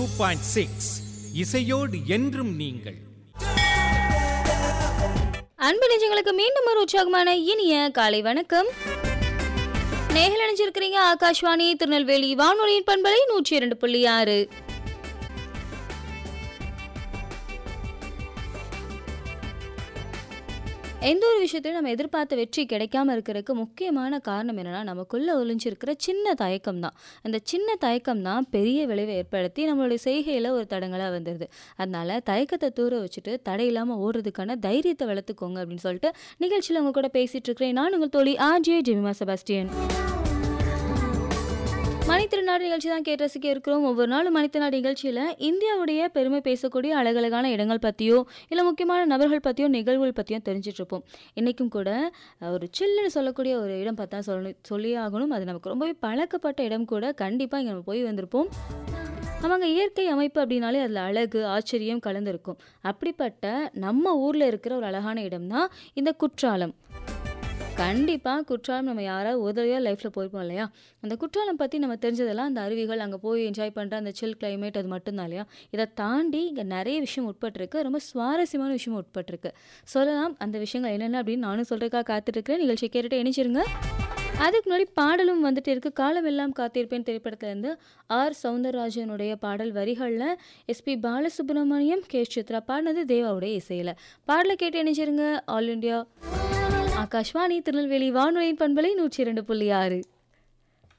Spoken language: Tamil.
2.6 இசையோடு என்றும் நீங்கள். அன்பு நெஞ்சங்களுக்கு மீண்டும் ஒரு உற்சாகமான இனிய காலை வணக்கம். நேயர்கள் நினைச்சிருக்கிறீங்க ஆகாஷ்வாணி திருநெல்வேலி வானொலியின் பண்பலை 102.6. எந்த ஒரு விஷயத்தையும் நம்ம எதிர்பார்த்த வெற்றி கிடைக்காம இருக்கிறதுக்கு முக்கியமான காரணம் என்னன்னா, நமக்குள்ள ஒளிஞ்சிருக்கிற சின்ன தயக்கம் தான். அந்த சின்ன தயக்கம் தான் பெரிய விளைவை ஏற்படுத்தி நம்மளுடைய செய்கையில ஒரு தடங்களா வந்துடுது. அதனால தயக்கத்தை தூர வச்சுட்டு தடையில்லாம ஓடுறதுக்கான தைரியத்தை வளர்த்துக்கோங்க அப்படின்னு சொல்லிட்டு நிகழ்ச்சியில் உங்க கூட பேசிட்டு இருக்கிறேன். நான் உங்கள் தோழி ஆர்ஜே ஜெமிமா செபாஸ்டியன். மணித்திருநாடு நிகழ்ச்சி தான் கேட்டு ரசிக்க இருக்கிறோம். ஒவ்வொரு நாளும் மணித்திருநாடு நிகழ்ச்சியில் இந்தியாவுடைய பெருமை பேசக்கூடிய அழகழகான இடங்கள் பற்றியோ இல்லை முக்கியமான நபர்கள் பற்றியோ நிகழ்வுகள் பற்றியும் தெரிஞ்சிட்டு இருப்போம். இன்றைக்கும் கூட ஒரு சில்லுன்னு சொல்லக்கூடிய ஒரு இடம் பார்த்தா சொல்லியே ஆகணும். அது நமக்கு ரொம்பவே பழக்கப்பட்ட இடம் கூட. கண்டிப்பாக இங்கே நம்ம போய் வந்திருப்போம். அவங்க இயற்கை அமைப்பு அப்படின்னாலே அதில் அழகு ஆச்சரியம் கலந்துருக்கும். அப்படிப்பட்ட நம்ம ஊரில் இருக்கிற ஒரு அழகான இடம் தான் இந்த குற்றாலம். கண்டிப்பாக குற்றாலம் நம்ம யாராவது உதவியாக லைஃப்பில் போயிருப்போம் இல்லையா? அந்த குற்றாலம் பற்றி நம்ம தெரிஞ்சதெல்லாம் அந்த அருவிகள், அங்கே போய் என்ஜாய் பண்ணுற அந்த சில் கிளைமேட், அது மட்டும்தான் இல்லையா? இதை தாண்டி இங்கே நிறைய விஷயம் உட்பட்டிருக்கு. ரொம்ப சுவாரஸ்யமான விஷயம் உட்பட்டிருக்கு. சொல்லலாம் அந்த விஷயங்கள் என்னென்ன அப்படின்னு நானும் சொல்கிறதுக்காக காத்துட்ருக்கிறேன். நிகழ்ச்சியை கேட்டுட்டு இணைச்சிருங்க. அதுக்கு முன்னாடி பாடலும் வந்துட்டு இருக்குது. காலமெல்லாம் காத்திருப்பேன் திரைப்படத்துலேருந்து ஆர் சௌந்தரராஜனுடைய பாடல் வரிகளில் எஸ்பி பாலசுப்ரமணியம், கே சித்ரா பாடினது தேவாவுடைய இசையில். பாடலை கேட்டு இணைச்சிருங்க. ஆல் இண்டியா ஆகாஷ்வாணி திருநெல்வேலி வானொலியின் பண்பலை 102.6.